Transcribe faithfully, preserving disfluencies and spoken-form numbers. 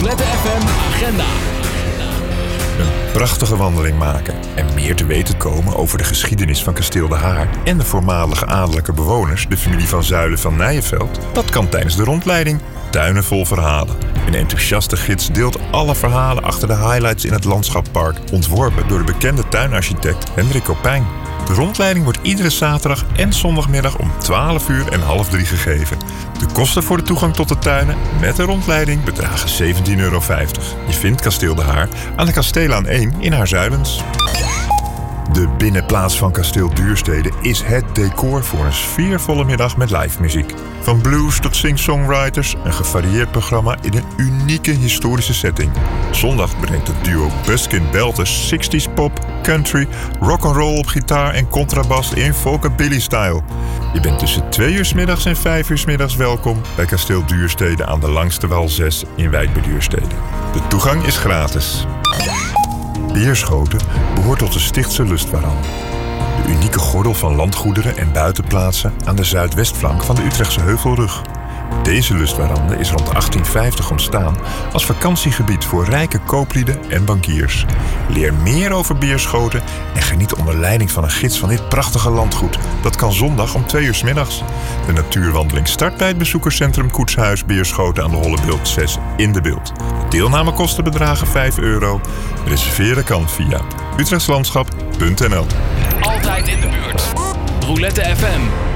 Roulette F M Agenda. Een prachtige wandeling maken en meer te weten komen over de geschiedenis van Kasteel De Haar en de voormalige adellijke bewoners, de familie van Zuylen van Nijenveld, dat kan tijdens de rondleiding Tuinen vol verhalen. Een enthousiaste gids deelt alle verhalen achter de highlights in het landschappark, ontworpen door de bekende tuinarchitect Hendrik Kopijn. De rondleiding wordt iedere zaterdag en zondagmiddag om twaalf uur en half drie gegeven. De kosten voor de toegang tot de tuinen met de rondleiding bedragen zeventien euro vijftig. Je vindt Kasteel De Haar aan de Kasteelaan één in Haarzuilens. De binnenplaats van Kasteel Duurstede is het decor voor een sfeervolle middag met live muziek. Van blues tot sing-songwriters, een gevarieerd programma in een unieke historische setting. Zondag brengt het duo Buskin Belters zestig's pop, country, rock'n'roll op gitaar en contrabas in folkabilly-style. Je bent tussen twee uur 's middags en vijf uur 's middags welkom bij Kasteel Duurstede aan de Langstewal zes in Wijk bij Duurstede. De toegang is gratis. Beerschoten behoort tot de Stichtse Lustwarande. De unieke gordel van landgoederen en buitenplaatsen aan de zuidwestflank van de Utrechtse Heuvelrug. Deze lustwarande is rond achttien vijftig ontstaan als vakantiegebied voor rijke kooplieden en bankiers. Leer meer over Beerschoten en geniet onder leiding van een gids van dit prachtige landgoed. Dat kan zondag om twee uur 's middags. De natuurwandeling start bij het bezoekerscentrum Koetshuis Beerschoten aan de Hollebeeld zes in de Beeld. Deelnamekosten bedragen vijf euro. Reserveren kan via utrechtslandschap punt n l. Altijd in de buurt. Roulette F M.